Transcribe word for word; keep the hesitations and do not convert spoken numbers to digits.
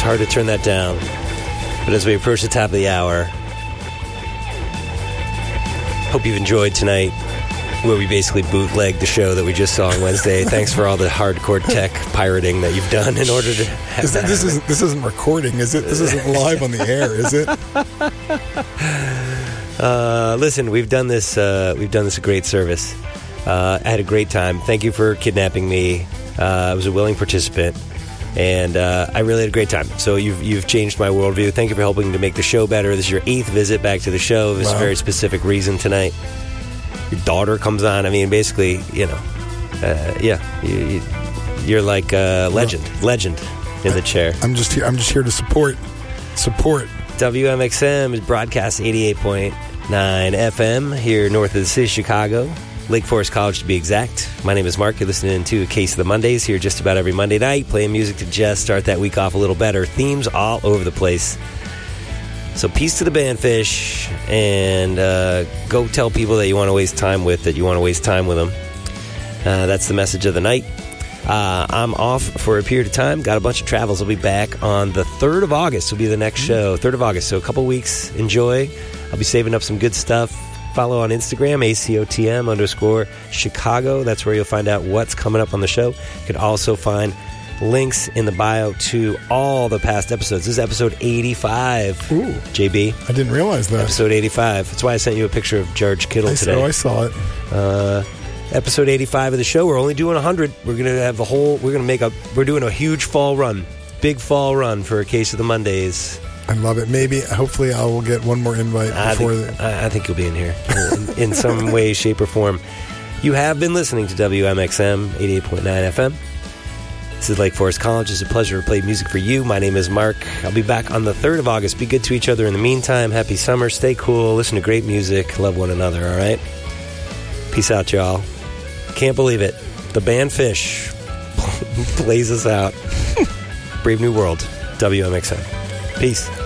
hard to turn that down. But as we approach the top of the hour, hope you've enjoyed tonight, where we basically bootlegged the show that we just saw on Wednesday. Thanks for all the hardcore tech pirating that you've done in order to have is that, this isn't this isn't recording, is it? This isn't live on the air, is it? Uh, listen, we've done this. Uh, we've done this a great service. Uh, I had a great time. Thank you for kidnapping me. Uh, I was a willing participant, and uh, I really had a great time. So you've you've changed my worldview. Thank you for helping to make the show better. This is your eighth visit back to the show. This wow. is a very specific reason tonight. Your daughter comes on. I mean, basically, you know, uh, yeah, you, you, you're like a legend, no. legend in the chair. I'm just here. I'm just here to support, support. W M X M is broadcast eighty-eight point nine F M here north of the city of Chicago, Lake Forest College to be exact. My name is Mark. You're listening to A Case of the Mondays here just about every Monday night, playing music to just start that week off a little better. Themes all over the place. So peace to the Bandfish, and uh, go tell people that you want to waste time with, that you want to waste time with them. Uh, that's the message of the night. Uh, I'm off for a period of time. Got a bunch of travels. I'll be back on the third of August will be the next show. third of August, so a couple weeks. Enjoy. I'll be saving up some good stuff. Follow on Instagram, A C O T M underscore Chicago. That's where you'll find out what's coming up on the show. You can also find links in the bio to all the past episodes. This is episode eighty-five. Ooh. J B. I didn't realize that. Episode eighty-five. That's why I sent you a picture of George Kittle I today. Oh, I saw it. Uh, episode eighty-five of the show. We're only doing one hundred. We're going to have a whole, we're going to make a, we're doing a huge fall run. Big fall run for A Case of the Mondays. I love it. Maybe, hopefully, I will get one more invite I before think, the... I think you'll be in here in, in some way, shape, or form. You have been listening to W M X M eighty-eight point nine F M. This is Lake Forest College. It's a pleasure to play music for you. My name is Mark. I'll be back on the third of August. Be good to each other in the meantime. Happy summer. Stay cool. Listen to great music. Love one another, all right? Peace out, y'all. Can't believe it. The Bandfish plays us out. Brave New World. W M X M. Peace.